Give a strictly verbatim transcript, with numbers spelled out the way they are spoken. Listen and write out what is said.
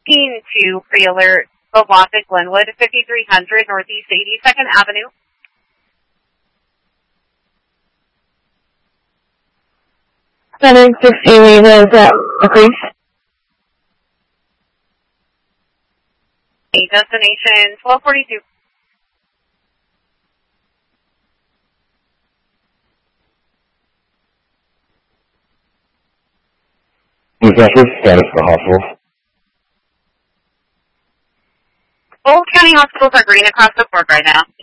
to pre-alert Belwafic Glenwood, fifty-three hundred Northeast eighty-second Avenue. seven sixty Lima, is that a crease? Destination twelve forty-two. Dispatcher, status of the hospital. Both county hospitals are green across the board right now.